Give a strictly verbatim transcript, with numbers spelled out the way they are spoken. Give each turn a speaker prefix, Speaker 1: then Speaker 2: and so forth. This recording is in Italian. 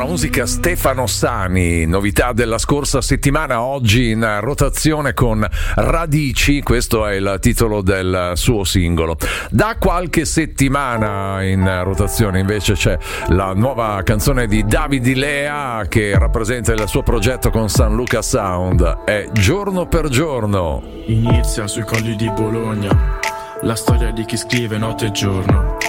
Speaker 1: buona musica, Stefano Sani, novità della scorsa settimana, oggi in rotazione con Radici, questo è il titolo del suo singolo. Da qualche settimana in rotazione invece c'è la nuova canzone di Davide Lea che rappresenta il suo progetto con San Luca Sound, è Giorno per Giorno.
Speaker 2: Inizia sui colli di Bologna la storia di chi scrive notte e giorno.